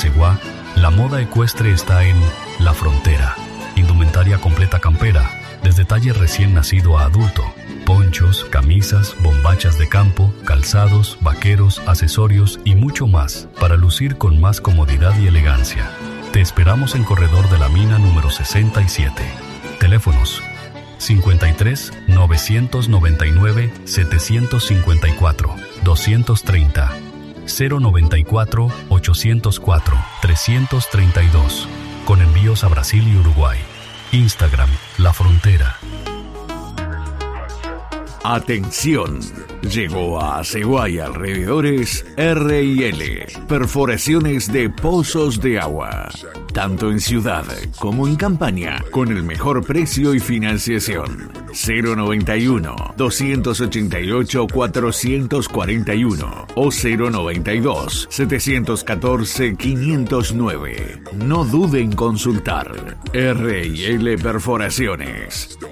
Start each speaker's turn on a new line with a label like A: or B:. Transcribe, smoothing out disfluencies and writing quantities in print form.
A: Raceguá, la moda ecuestre está en La Frontera. Indumentaria completa campera, desde talle recién nacido a adulto. Ponchos, camisas, bombachas de campo, calzados, vaqueros, accesorios y mucho más para lucir con más comodidad y elegancia. Te esperamos en Corredor de la Mina número 67. Teléfonos 53 999 754 230 094 804 332 con envíos a Brasil y Uruguay. Instagram La Frontera.
B: Atención, llegó a Aceguá y alrededores R&L, perforaciones de pozos de agua, tanto en ciudad como en campaña, con el mejor precio y financiación. 091-288-441 o 092-714-509. No duden en consultar. R&L Perforaciones.